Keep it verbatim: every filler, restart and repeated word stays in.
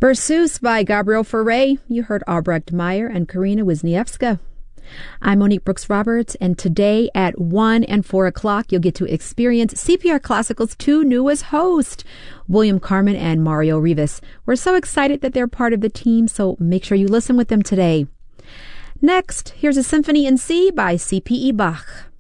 Berceuse by Gabriel Fauré. You heard Albrecht Meyer and Karina Wisniewska. I'm Monique Brooks Roberts, and today at one and four o'clock, you'll get to experience C P R Classical's two newest hosts, William Carmen and Mario Rivas. We're so excited that they're part of the team, so make sure you listen with them today. Next, here's a Symphony in C by C P E Bach.